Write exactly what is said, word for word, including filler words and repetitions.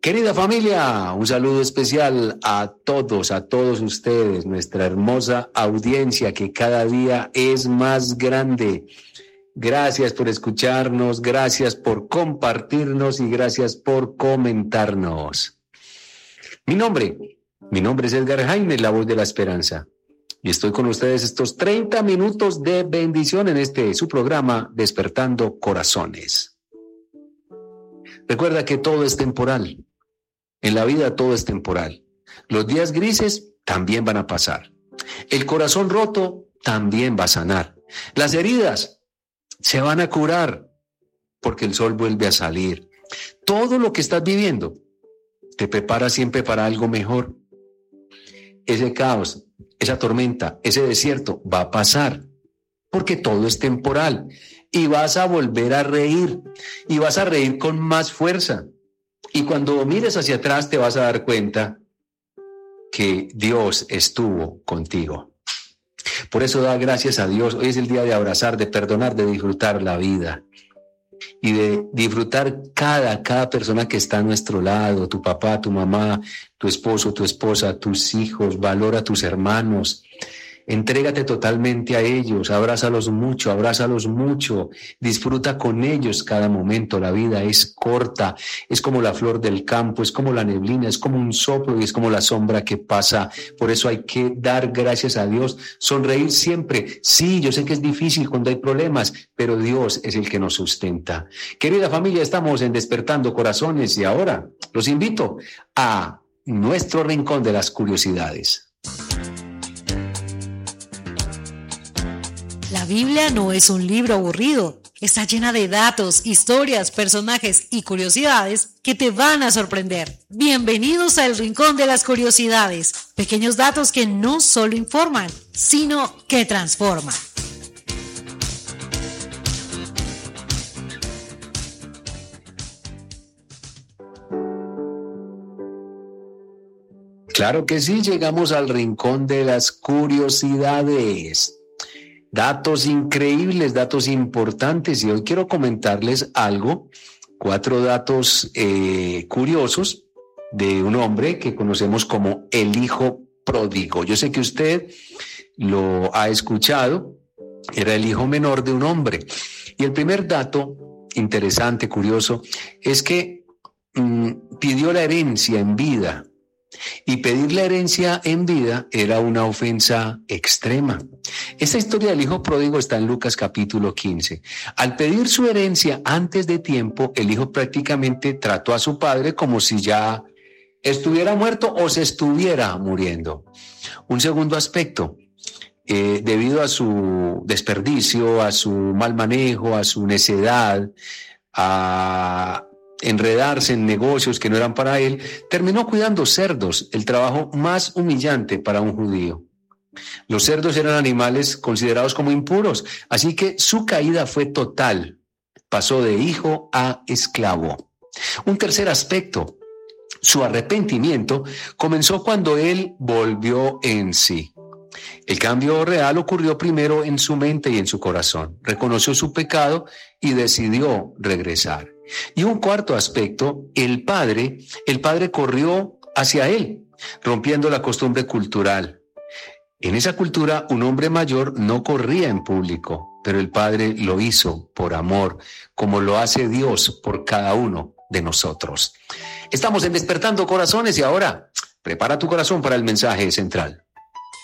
Querida familia, un saludo especial a todos, a todos ustedes, nuestra hermosa audiencia que cada día es más grande. Gracias por escucharnos, gracias por compartirnos y gracias por comentarnos. Mi nombre, mi nombre es Edgar Jaime, la voz de la esperanza. Y estoy con ustedes estos treinta minutos de bendición en este su programa Despertando Corazones. Recuerda que todo es temporal. En la vida todo es temporal. Los días grises también van a pasar. El corazón roto también va a sanar. Las heridas se van a curar porque el sol vuelve a salir. Todo lo que estás viviendo te prepara siempre para algo mejor. Ese caos, esa tormenta, ese desierto va a pasar porque todo es temporal y vas a volver a reír y vas a reír con más fuerza. Y cuando mires hacia atrás te vas a dar cuenta que Dios estuvo contigo. Por eso da gracias a Dios. Hoy es el día de abrazar, de perdonar, de disfrutar la vida. Y de disfrutar cada, cada persona que está a nuestro lado, tu papá, tu mamá, tu esposo, tu esposa, tus hijos, valora a tus hermanos. Entrégate totalmente a ellos, abrázalos mucho, abrázalos mucho, disfruta con ellos cada momento. La vida es corta, es como la flor del campo, es como la neblina, es como un soplo y es como la sombra que pasa. Por eso hay que dar gracias a Dios, sonreír siempre. Sí, yo sé que es difícil cuando hay problemas, pero Dios es el que nos sustenta. Querida familia, estamos en Despertando Corazones y ahora los invito a nuestro rincón de las curiosidades. La Biblia no es un libro aburrido, está llena de datos, historias, personajes y curiosidades que te van a sorprender. Bienvenidos al Rincón de las Curiosidades, pequeños datos que no solo informan, sino que transforman. Claro que sí, llegamos al Rincón de las Curiosidades. Datos increíbles, datos importantes, y hoy quiero comentarles algo, cuatro datos eh, curiosos de un hombre que conocemos como el hijo pródigo. Yo sé que usted lo ha escuchado, era el hijo menor de un hombre. Y el primer dato interesante, curioso, es que mmm, pidió la herencia en vida. Y pedir la herencia en vida era una ofensa extrema. Esta historia del hijo pródigo está en Lucas capítulo quince. Al pedir su herencia antes de tiempo, el hijo prácticamente trató a su padre como si ya estuviera muerto o se estuviera muriendo. Un segundo aspecto, eh, debido a su desperdicio, a su mal manejo, a su necedad, a enredarse en negocios que no eran para él, terminó cuidando cerdos, el trabajo más humillante para un judío. Los cerdos eran animales considerados como impuros, así que su caída fue total. Pasó de hijo a esclavo. Un tercer aspecto, su arrepentimiento comenzó cuando él volvió en sí. El cambio real ocurrió primero en su mente y en su corazón. Reconoció su pecado y decidió regresar. Y un cuarto aspecto, el padre, el padre corrió hacia él, rompiendo la costumbre cultural. En esa cultura, un hombre mayor no corría en público, pero el padre lo hizo por amor, como lo hace Dios por cada uno de nosotros. Estamos en Despertando Corazones y ahora, prepara tu corazón para el mensaje central.